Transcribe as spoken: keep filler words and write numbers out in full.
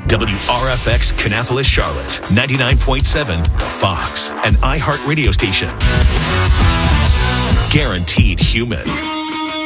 W R F X Kannapolis, Charlotte, ninety-nine point seven, Fox, an iHeart radio station. Guaranteed human.